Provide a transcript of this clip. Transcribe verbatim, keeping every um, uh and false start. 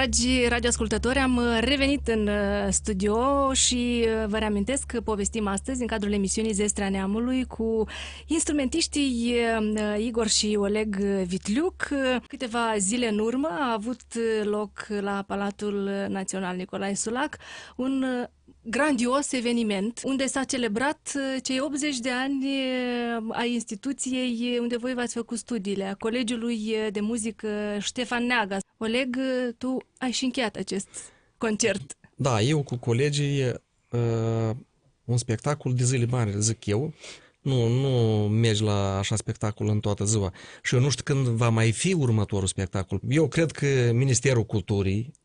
Dragi radioascultători, am revenit în studio și vă reamintesc că povestim astăzi în cadrul emisiunii Zestrea Neamului cu instrumentiștii Igor și Oleg Vitliuc. Câteva zile în urmă a avut loc la Palatul Național Nicolae Sulac un grandios eveniment unde s-a celebrat cei optzeci de ani ai instituției unde voi v-ați făcut studiile, a Colegiului de Muzică Ștefan Neaga. Oleg, tu ai și încheiat acest concert. Da, eu cu colegii, uh, un spectacol de zile mari, zic eu. Nu, nu mergi la așa spectacol în toată ziua. Și eu nu știu când va mai fi următorul spectacol. Eu cred că Ministerul Culturii